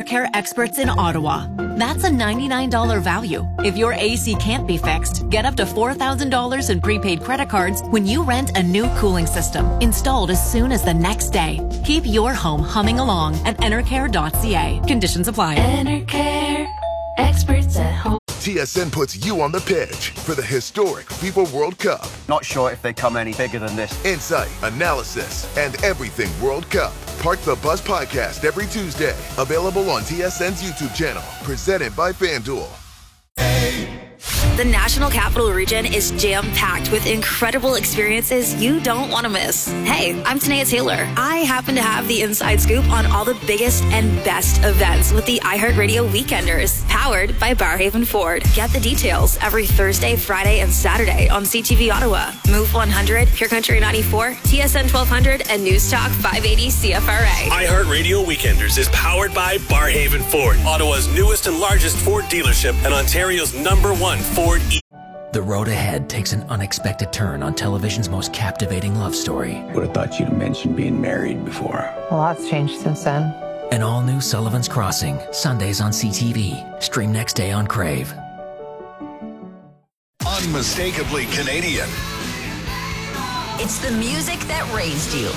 Enercare experts in Ottawa. That's a $99 value. If your AC can't be fixed, get up to $4,000 in prepaid credit cards when you rent a new cooling system installed as soon as the next day. Keep your home humming along at enercare.ca. Conditions apply. Enercare, experts at home. TSN puts you on the pitch for the historic FIFA World Cup. Not sure if they come any bigger than this. Insight, analysis, and everything World Cup. Park the Bus podcast every Tuesday. Available on TSN's YouTube channel. Presented by FanDuel. The National Capital Region is jam-packed with incredible experiences you don't want to miss. Hey, I'm Tanea Taylor. I happen to have the inside scoop on all the biggest and best events with the iHeartRadio Weekenders, powered by Barrhaven Ford. Get the details every Thursday, Friday, and Saturday on CTV Ottawa, Move 100, Pure Country 94, TSN 1200, and News Talk 580 CFRA. iHeartRadio Weekenders is powered by Barrhaven Ford, Ottawa's newest and largest Ford dealership and Ontario's #1 Ford. The road ahead takes an unexpected turn on television's most captivating love story. Would have thought you'd have mentioned being married before. A lot's changed since then. An all-new Sullivan's Crossing, Sundays on CTV. Stream next day on Crave. Unmistakably Canadian. It's the music that raised you.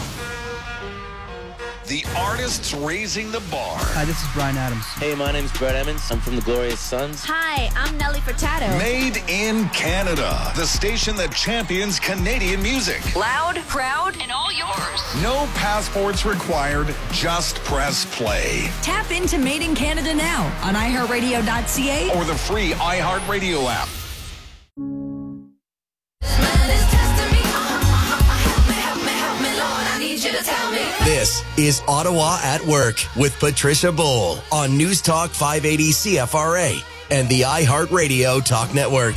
The artists raising the bar. Hi, this is Bryan Adams. Hey, my name's Brett Emmons. I'm from the Glorious Sons. Hi, I'm Nelly Furtado. Made in Canada. The station that champions Canadian music. Loud, proud, and all yours. No passports required. Just press play. Tap into Made in Canada now on iHeartRadio.ca or the free iHeartRadio app. This is Ottawa at Work with Patricia Bowl on News Talk 580 CFRA and the iHeartRadio Talk Network.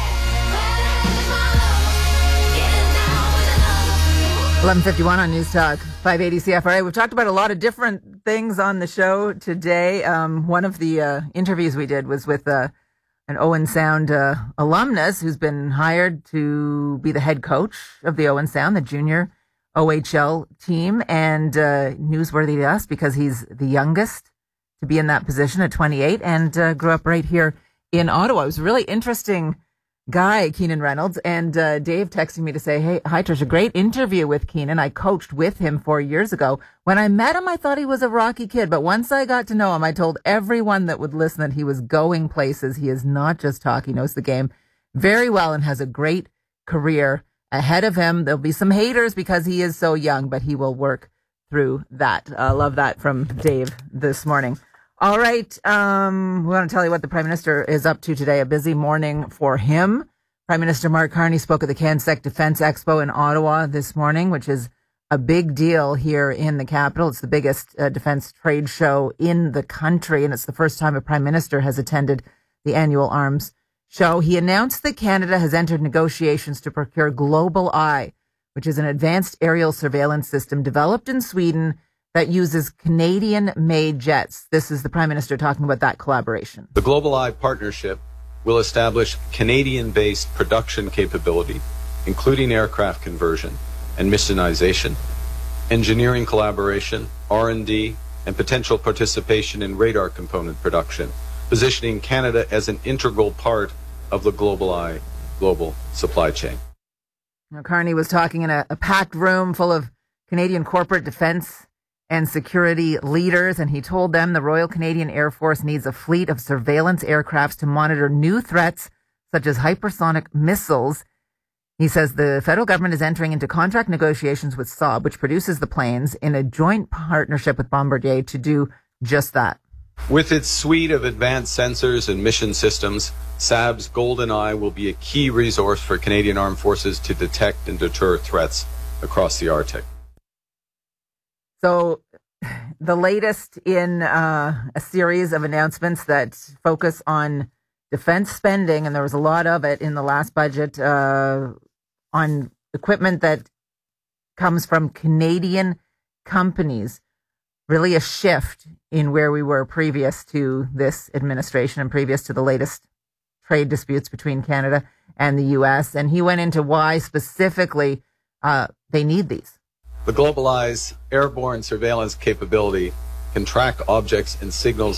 11:51 on News Talk 580 CFRA. We've talked about a lot of different things on the show today. One of the interviews we did was with an Owen Sound alumnus who's been hired to be the head coach of the Owen Sound, the junior OHL team, and newsworthy to us because he's the youngest to be in that position at 28 and grew up right here in Ottawa. It was a really interesting guy, Keenan Reynolds, and Dave texting me to say, hey, hi Trish, a great interview with Keenan. I coached with him 4 years ago. When I met him, I thought he was a rocky kid, but once I got to know him, I told everyone that would listen that he was going places. He is not just talk. He knows the game very well and has a great career ahead of him. There'll be some haters because he is so young, but he will work through that. Love that from Dave this morning. All right. We want to tell you what the Prime Minister is up to today. A busy morning for him. Prime Minister Mark Carney spoke at the CanSec Defence Expo in Ottawa this morning, which is a big deal here in the capital. It's the biggest defence trade show in the country, and it's the first time a Prime Minister has attended the annual arms show. He announced that Canada has entered negotiations to procure Global Eye, which is an advanced aerial surveillance system developed in Sweden that uses Canadian-made jets. This is the Prime Minister talking about that collaboration. The Global Eye partnership will establish Canadian-based production capability, including aircraft conversion and missionization, engineering collaboration, R&D, and potential participation in radar component production, positioning Canada as an integral part of the Global Eye global supply chain. Now, Carney was talking in a packed room full of Canadian corporate defense and security leaders, and he told them the Royal Canadian Air Force needs a fleet of surveillance aircrafts to monitor new threats such as hypersonic missiles. He says the federal government is entering into contract negotiations with Saab, which produces the planes, in a joint partnership with Bombardier to do just that. With its suite of advanced sensors and mission systems, Saab's Golden Eye will be a key resource for Canadian Armed Forces to detect and deter threats across the Arctic. So the latest in a series of announcements that focus on defense spending, and there was a lot of it in the last budget, on equipment that comes from Canadian companies. Really a shift in where we were previous to this administration and previous to the latest trade disputes between Canada and the U.S. And he went into why specifically they need these. The Global Eye's airborne surveillance capability can track objects and signals